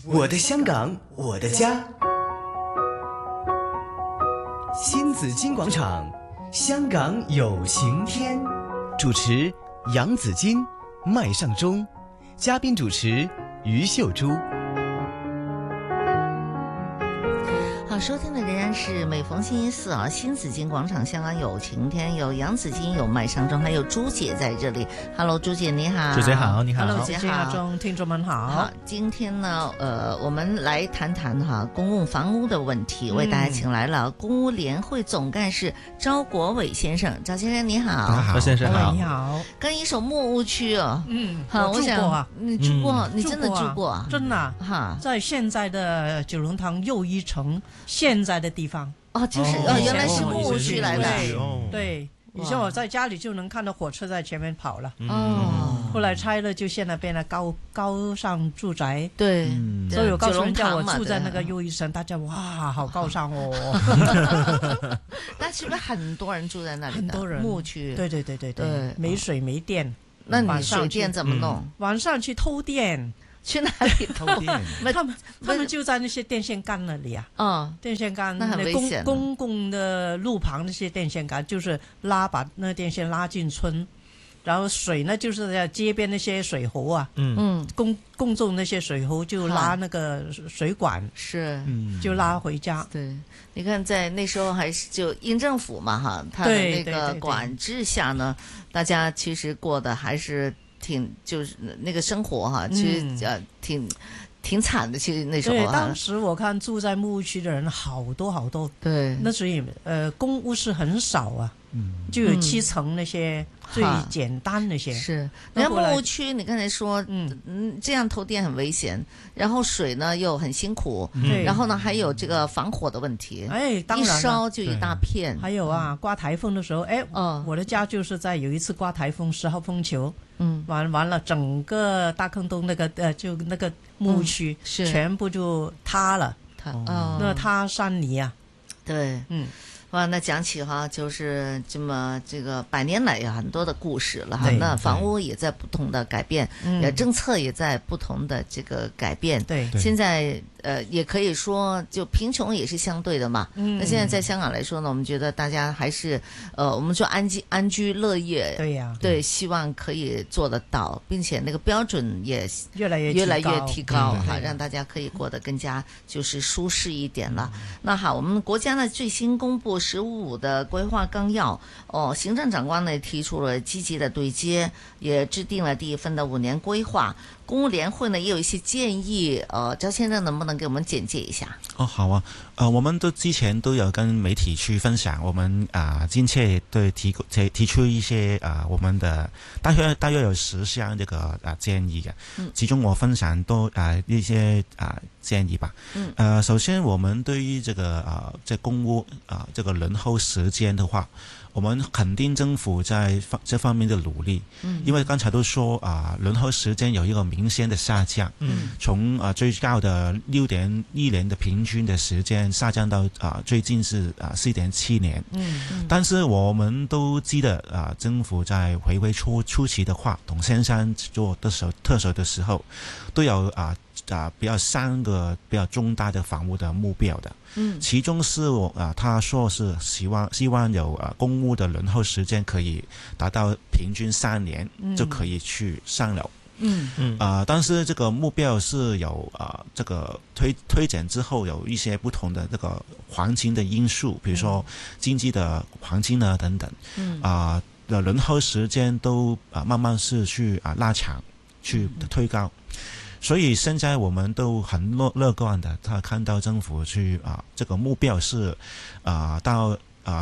我的香港，我的家。新紫金广场，香港有晴天。主持杨紫金、麦尚中，嘉宾主持于秀珠。 好，收听的仍然是每逢星期四啊，新紫金广场香港有晴天，有杨紫金，有麦尚中，还有朱姐在这里。Hello， 朱姐你好。 朱姐好，你好。 Hello， 姐好。 中听众们好。 好，今天呢，我们来谈谈公共房屋的问题，为大家请来了公屋联会总干事招国伟先生。赵先生你好。 赵先生好。 你好。 跟一首木屋区哦。好， 我住过啊。 你住过？你真的住过啊？ 真的啊。 哈， 在现在的九龙塘又一城现在的地方。 哦，就是原来是木屋区来的。 对，以前我在家里就能看到火车在前面跑了。 后来拆了，就现在变了高尚住宅。 对， 所以有告诉人叫我住在那个又一城，大家哇，好高尚哦。 那是不是很多人住在那里？ 很多人。 木屋区。 对，没水没电。 那你水电怎么弄？ 晚上去偷电。 去哪里偷电？ 他们就在那些电线杆那里啊。电线杆那很危险。 公共的路旁那些电线杆，就是把那电线拉进村，然后水呢就是在街边那些水喉啊。公众那些水喉就拉那个水管， 是就拉回家。 对，你看在那时候还是就英政府嘛哈，他的那个管制下呢，大家其实过的还是。就是那个生活哈，其实挺惨的。其实那时候， 对，当时我看住在木屋区的人好多。对，那所以公屋是很少啊，就有7层那些最简单那些。 是，然后木屋区你刚才说，这样偷电很危险，然后水呢又很辛苦，然后呢还有这个防火的问题。 当然一烧就一大片。 还有刮台风的时候，我的家就是在有一次刮台风10号风球。完了，整个大坑东那个就那个木屋区全部就塌了，那塌山泥啊。 对，哇，那讲起就是这么这个100年来有很多的故事了哈。那房屋也在不同的改变，政策也在不同的这个改变。 对， 现在也可以说就贫穷也是相对的嘛。那现在在香港来说呢，我们觉得大家还是我们说安居乐业。 对呀。 对，希望可以做得到，并且那个标准也越来越提高哈，让大家可以过得更加就是舒适一点了。那好，我们国家呢最新公布15的规划纲要行政长官呢提出了积极的对接，也制定了第一份的5年规划。公屋联会呢也有一些建议，赵先生能不能给我们简介一下？ 好啊，我们之前都有跟媒体去分享，我们近期对提出一些我们的大约有10项这个建议的，其中我分享多一些建议吧。首先我们对于这个在公屋这个轮候时间的话，我们肯定政府在这方面的努力，因为刚才都说轮候时间有一个明显的下降，从最高的6.1年的平均的时间下降到最近是4.7年。但是我们都记得政府在回归初期的话，董先生做特首的时候，都有比较3个比较重大的房屋的目标的。其中是他说是希望有公屋的轮候时间可以达到平均3年就可以去上楼。但是这个目标是有这个推展之后有一些不同的这个环境的因素，比如说经济的环境呢等等，的轮候时间都慢慢是去拉长，去推高。所以现在我们都很乐观的，他看到政府去这个目标是到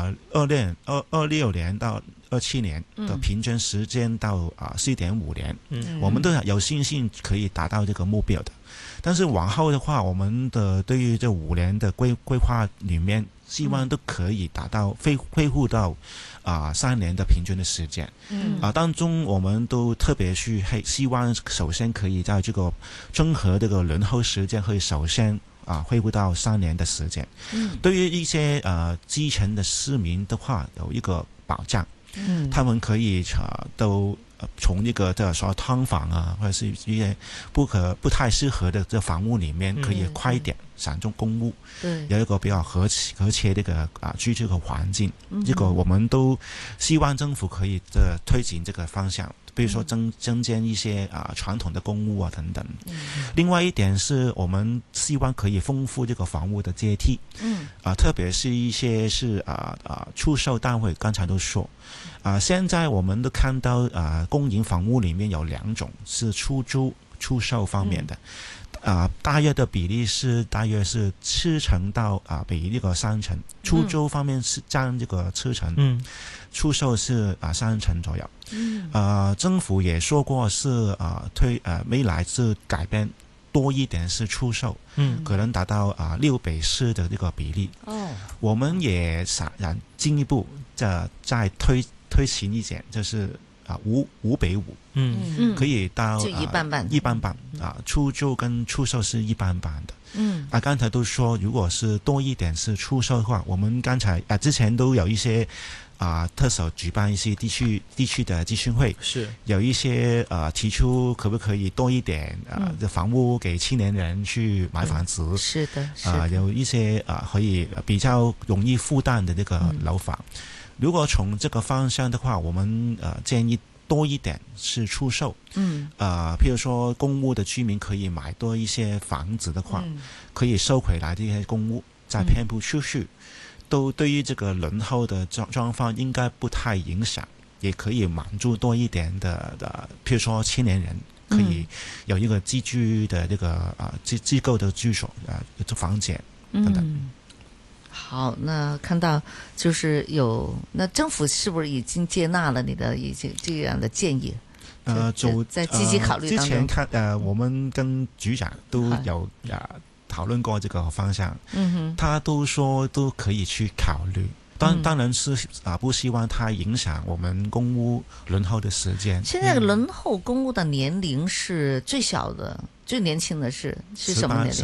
26年到27年的平均时间到4.5年，我们都有信心可以达到这个目标的。但是往后的话，我们的对于这5年的规划里面，希望都可以达到恢复到3年的平均的时间。当中我们都特别去希望首先可以在这个综合这个轮候时间可以首先恢复到3年的时间。对于一些基层的市民的话，有一个保障。他们可以都从一个说劏房啊，或者是一些不太适合的这房屋里面，可以快一点闪中公屋，有一个比较和谐的一个居住的环境。这个我们都希望政府可以推进这个方向。比如说增建一些传统的公屋啊等等。另外一点是我们希望可以丰富这个房屋的阶梯。特别是一些是出售单位，刚才都说现在我们都看到公营房屋里面有2种是出租出售方面的。大约的比例是大约是7成到比这个3成，出租方面是占这个7成，出售是3成左右。政府也说过是未来是改变多一点是出售，可能达到6:4的这个比例。我们也想进一步再推行一点，就是5:5，可以到就一半半， 一半半出租跟出售是一半半的。刚才都说，如果是多一点是出售的话，我们刚才之前都有一些特首举办一些地区的咨询会，是有一些提出可不可以多一点的房屋给青年人去买房子， 是的， 有一些可以比较容易负担的这个楼房。如果从这个方向的话，我们建议多一点是出售。譬如说公屋的居民可以买多一些房子的话，可以收回来这些公屋，再遍布出去，都对于这个轮候的状况应该不太影响，也可以满足多一点的譬如说青年人可以有一个寄居的这个机构的居所房间等等。 好，那看到就是那政府是不是已经接纳了你的一些这样的建议？在积极考虑当中。 之前我们跟局长都有讨论过这个方向，他都说都可以去考虑。当然是不希望它影响我们公屋轮候的时间。 现在轮候公屋的年龄是最小的、最年轻的是什么年龄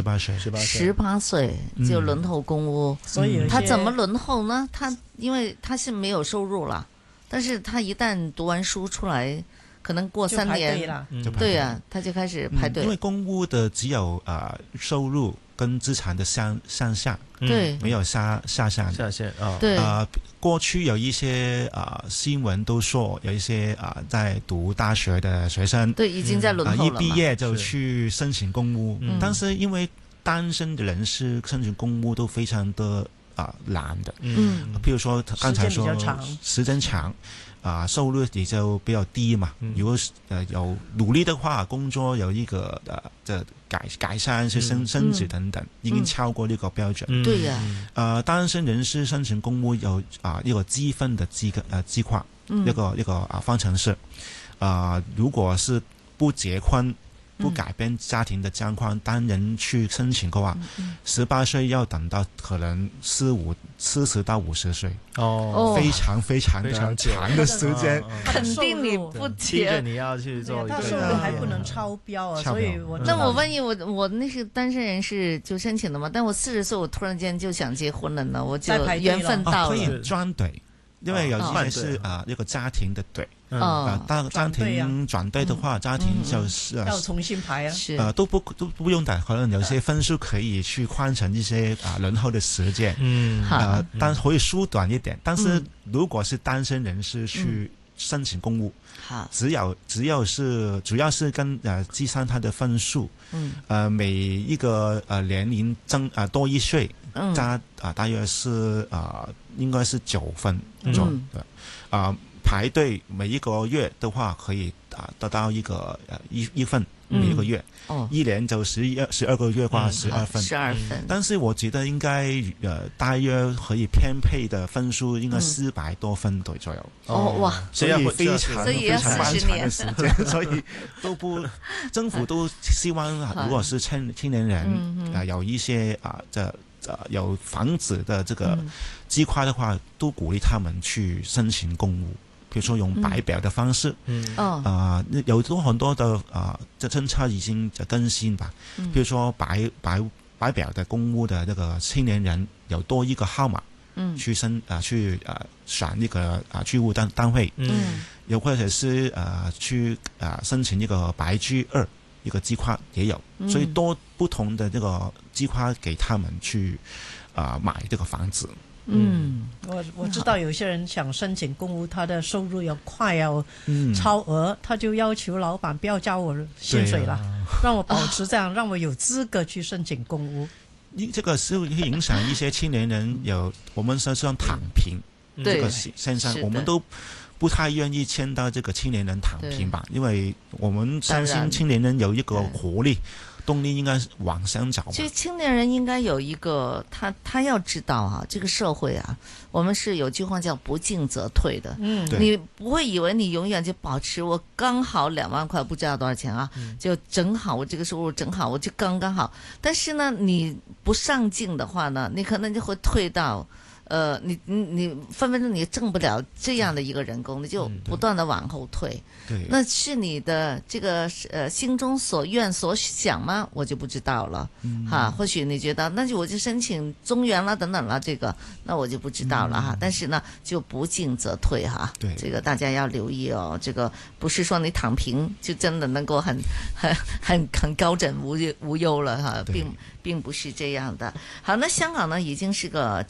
？18岁就轮候公屋。所以他怎么轮候呢？因为他是没有收入了，但是他一旦读完书出来，可能过3年，对啊，他就开始排队。 因为公屋的只有收入跟资产的上下，没有下限。 对， 过去有一些新闻都说有一些在读大学的学生， 对，已经在轮候了嘛， 一毕业就去申请公屋，但是因为单身的人士申请公屋都非常的难的，譬如说刚才说时间长。收入也就比较低嘛。如果有努力的话，工作有一个改善是升职等等，已经超过这个标准。 对呀。 单身人士申请公屋有一个积分的计划，一个方程式。如果是不结婚，不改变家庭的状况，单人去申请的话，18岁要等到可能40到50岁，非常非常的长的时间。 肯定你不结， 你要去做一个， 到时候还不能超标啊，所以那我万一我那是单身人士就申请了嘛，但我40岁我突然间就想结婚了呢，我就缘分到了。 可以专队。因为有一些是一个家庭的队，当家庭转队的话，家庭就是要重新排都不用的，可能有些分数可以去换成一些轮候的时间，但可以缩短一点。但是如果是单身人士去申请公屋，主要是跟计算他的分数，每一个年龄多1岁。加大约是应该是9分左右。排队每一个月的话可以得到一个1分每一个月，一年就12个月挂12分。 12分。 但是我觉得应该大约可以偏配的分数应该400多分左右。 哇！ 所以非常漫长的时间，所以政府都希望如果是青年人有一些有房子的这个计划的话，都鼓励他们去申请公屋，比如说用白表的方式。有很多的这政策已经更新吧，比如说白表的公屋的这个青年人有多一个号码，去选一个居屋单位。 又或者是去申請一個白居二一個計劃也有，所以多不同的這個計劃給他們去買這個房子。 我知道有些人想申請公屋，他的收入快要超額，他就要求老闆不要交我薪水了，讓我保持這樣，讓我有資格去申請公屋。 這個是會影響一些青年人我們說躺平這個現象，我們都不太願意簽到這個青年人躺平吧，因為我們相信青年人有一個活力。動力應該往上找吧。 其實青年人應該有一個，他要知道啊，這個社會啊，我們是有句話叫不進則退的。你不會以為你永遠就保持我剛好2萬塊，不知道多少錢啊，就正好我這個收入正好，我就剛剛好。但是呢，你不上進的話呢，你可能就會退到。你分分鐘你掙不了這樣的一個人工，你就不斷的往後退。那是你的這個心中所願所想嗎？我就不知道了。或許你覺得那就我就申請中原了等等了，這個那我就不知道了哈。但是呢，就不進則退哈。這個大家要留意哦。這個不是說你躺平就真的能夠很高枕無憂了哈，並不是這樣的。好，那香港呢已經是個